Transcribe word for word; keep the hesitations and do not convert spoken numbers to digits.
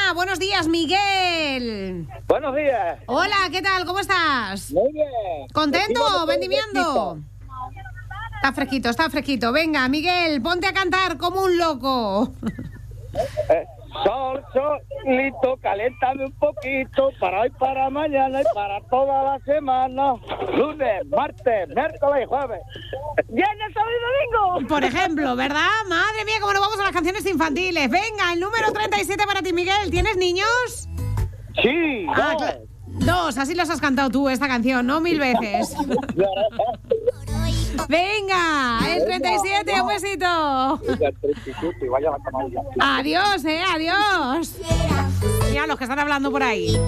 Barcelona. Buenos días, Miguel. Buenos días. Hola, ¿qué tal? ¿Cómo estás? Muy bien. ¿Contento? ¿Vendimiando? Está fresquito, está fresquito. Venga, Miguel, ponte a cantar como un loco. Eh, sol, solito, caléntame un poquito para hoy, para mañana y para toda la semana. Lunes, martes, miércoles y jueves. ¡Viernes, sábado y domingo! Por ejemplo, ¿verdad? Madre mía, cómo nos vamos a las canciones infantiles. Venga, el número treinta y siete para ti, Miguel. ¿Tienes niños? Sí, Ah, dos. cla- Dos, así los has cantado tú esta canción, ¿no? Mil veces. Venga, el treinta y siete, un besito. El treinta y siete, vaya la camarilla. Adiós, eh, adiós. Mira los que están hablando por ahí.